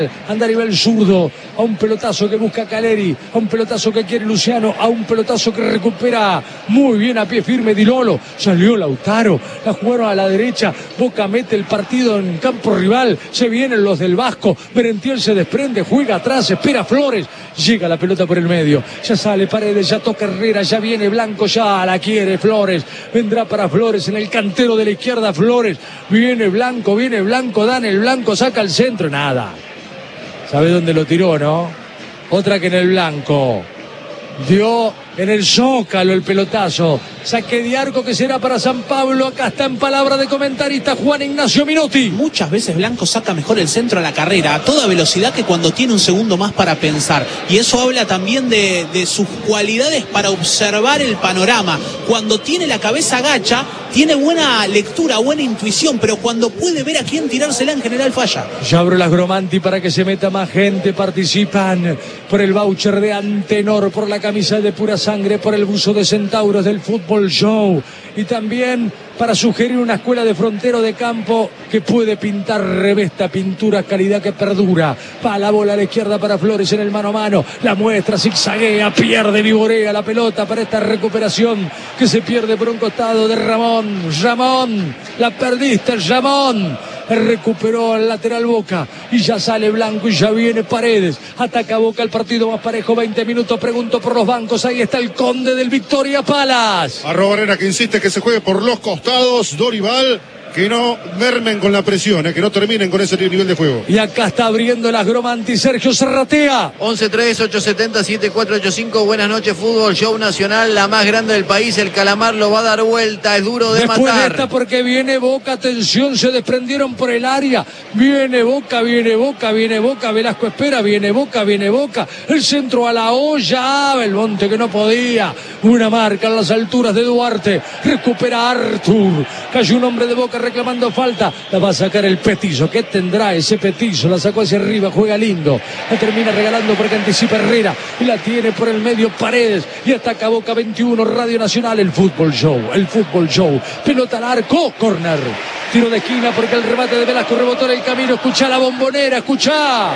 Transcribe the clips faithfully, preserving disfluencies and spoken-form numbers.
Anda a nivel zurdo, a un pelotazo que busca Caleri, a un pelotazo que quiere Luciano, a un pelotazo que recupera muy bien a pie firme Di Lolo. Salió Lautaro, la jugaron a la derecha. Boca mete el partido en campo rival. Se vienen los del Vasco. Merentiel se desprende, juega atrás, espera Flores. Llega la pelota por el medio. Ya sale Paredes, ya toca Herrera, ya viene Blanco, ya la quiere Flores. Vendrá para Flores en el cantero de la izquierda. Flores, viene Blanco, viene Blanco, dan el Blanco, saca el centro, nada. ¿Sabe dónde lo tiró, no? Otra que en el blanco. Dio en el zócalo el pelotazo. Saque de arco que será para San Pablo. Acá está en palabra de comentarista Juan Ignacio Minotti. Muchas veces Blanco saca mejor el centro a la carrera, a toda velocidad, que cuando tiene un segundo más para pensar. Y eso habla también de, de sus cualidades para observar el panorama. Cuando tiene la cabeza agacha, tiene buena lectura, buena intuición, pero cuando puede ver a quién tirársela, en general falla. Ya abro las Gromanti para que se meta más gente. Participan por el voucher de Antenor, por la camisa de Pura Sangre, por el buzo de Centauros del Fútbol Show, y también para sugerir una escuela de frontero de campo que puede pintar, revesta pintura, calidad que perdura. Va la bola a la izquierda para Flores en el mano a mano, la muestra, zigzaguea, pierde, vivorea la pelota para esta recuperación que se pierde por un costado de Ramón. Ramón, la perdiste, Ramón. Recuperó al lateral Boca y ya sale Blanco y ya viene Paredes. Ataca Boca, el partido más parejo, veinte minutos. Pregunto por los bancos, ahí está el conde del Victoria Palas. Arroba Arena, que insiste que se juegue por los costados. Dorival, que no mermen con la presión, eh, que no terminen con ese nivel de juego. Y acá está abriendo las Gromanti Sergio Serratea. once tres ocho siete cero siete cuatro ocho cinco. Buenas noches, Fútbol Show Nacional, la más grande del país. El Calamar lo va a dar vuelta, es duro de Después matar. de esta, porque viene Boca, atención, se desprendieron por el área. Viene Boca, viene Boca, viene Boca. Velasco espera, viene Boca, viene Boca. El centro a la olla, Belmonte que no podía. Una marca en las alturas de Duarte. Recupera Artur. Cayó un hombre de Boca reclamando falta. La va a sacar el Petizo. ¿Qué tendrá ese Petizo? La sacó hacia arriba, juega lindo. La termina regalando porque anticipa Herrera. Y la tiene por el medio Paredes. Y ataca Boca veintiuno, Radio Nacional, el Fútbol Show. El Fútbol Show. Pelota al arco, córner. Tiro de esquina porque el remate de Velasco rebotó en el camino. Escucha la Bombonera, escucha.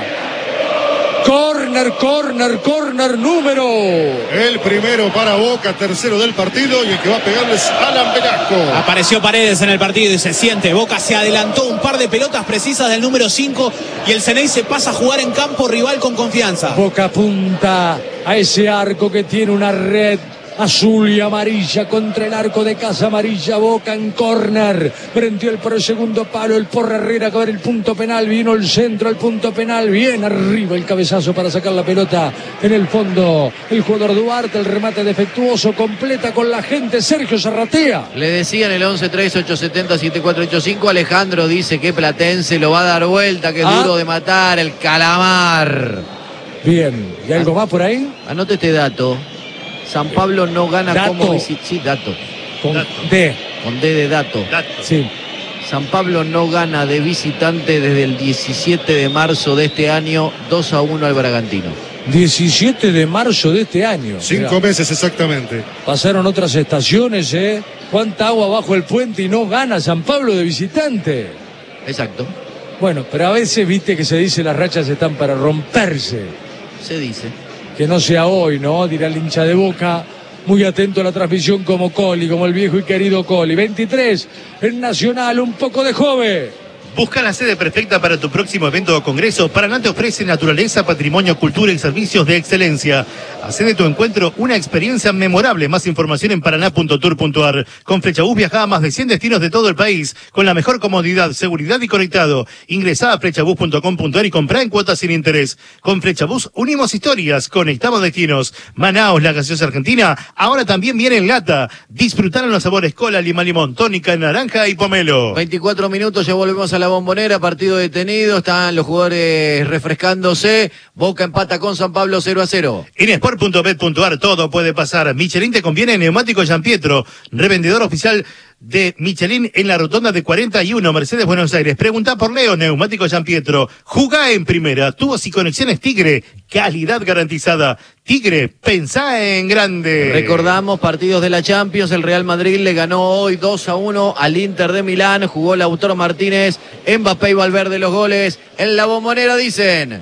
Corner, corner, corner número. El primero para Boca, tercero del partido, y el que va a pegarle es Alan Velasco. Apareció Paredes en el partido y se siente. Boca se adelantó un par de pelotas precisas del número cinco y el Ceney se pasa a jugar en campo rival con confianza. Boca apunta a ese arco que tiene una red azul y amarilla contra el arco de Casa Amarilla. Boca en córner. Merentiel por el segundo palo. El Porra Herrera que va el punto penal. Vino el centro al punto penal. Bien arriba el cabezazo para sacar la pelota en el fondo. El jugador Duarte, el remate defectuoso. Completa con la gente Sergio Serratea. Le decían el once tres ocho siete cero siete cuatro ocho cinco. Alejandro dice que Platense lo va a dar vuelta, que es Ah. duro de matar. El Calamar. Bien. ¿Y algo más por ahí? Anote este dato. San Pablo no gana Dato. como visitante. Sí, dato. Con Dato. D. Con D de dato. Sí. San Pablo no gana de visitante desde el diecisiete de marzo de este año, dos a uno al Bragantino. diecisiete de marzo de este año. Cinco Mirá, meses exactamente. pasaron otras estaciones, ¿eh? ¿Cuánta agua bajo el puente y no gana San Pablo de visitante? Exacto, Bueno, pero a veces viste que se dice las rachas están para romperse. se dice. Que no sea hoy, ¿no? Dirá el hincha de Boca. Muy atento a la transmisión como Coli, como el viejo y querido Coli. veintitrés en Nacional, un poco de joven. Busca la sede perfecta para tu próximo evento o congreso. Paraná te ofrece naturaleza, patrimonio, cultura y servicios de excelencia. Hacé de tu encuentro una experiencia memorable. Más información en paraná punto tour punto ar. Con Flechabús viaja a más de cien destinos de todo el país, con la mejor comodidad, seguridad y conectado. Ingresá a flechabús punto com punto ar y comprá en cuotas sin interés. Con Flechabús unimos historias, conectamos destinos. Manaos, la gaseosa argentina, ahora también viene en lata. Disfrutaron los sabores cola, lima, limón, tónica, naranja y pomelo. veinticuatro minutos, ya volvemos a la Bombonera, partido detenido, están los jugadores refrescándose. Boca empata con San Pablo cero a cero. En sport punto bet punto ar todo puede pasar. Michelin te conviene neumático Gianpietro, revendedor oficial de Michelin en la rotonda de cuarenta y uno, Mercedes, Buenos Aires. Pregunta por Leo, neumático Gianpietro. Jugá en primera, tubos y conexiones Tigre, calidad garantizada. Tigre, pensá en grande. Recordamos partidos de la Champions, el Real Madrid le ganó hoy dos a uno al Inter de Milán, jugó Lautaro Martínez, Mbappé y Valverde los goles. En la Bombonera dicen...